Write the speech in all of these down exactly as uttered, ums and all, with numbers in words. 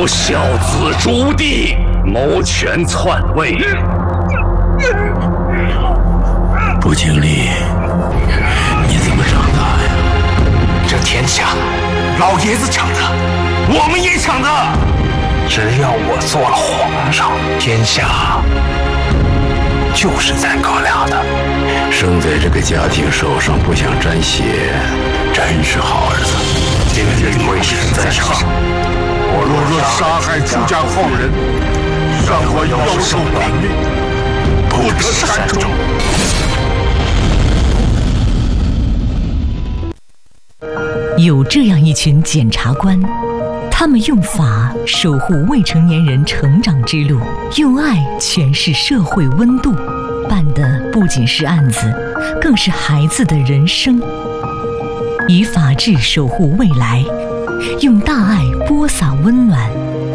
小子朱棣谋权篡位。 不经历，你怎么长大呀？ 这天下，老爷子抢的，我们也抢的。只要我做了皇上，天下就是咱哥俩的。 生在这个家庭手上不想沾血，真是好儿子。 今日贵神在上，我若若杀害朱家后人，让我要受本命，不得善终。 有这样一群检察官，他们用法守护未成年人成长之路，用爱诠释社会温度，办的不仅是案子，更是孩子的人生。以法治守护未来，用大爱播撒温暖，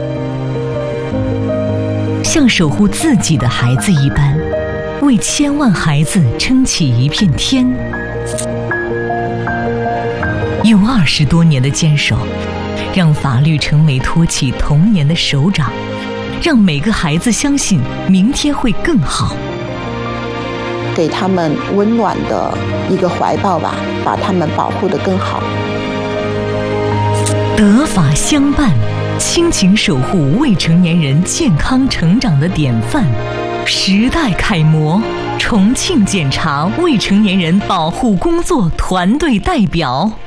像守护自己的孩子一般，为千万孩子撑起一片天。用二十多年的坚守，让法律成为托起童年的手掌，让每个孩子相信明天会更好。 给他们温暖的一个怀抱吧，把他们保护得更好。 德法相伴，亲情守护未成年人健康成长的典范，时代楷模，重庆检察未成年人保护工作团队代表。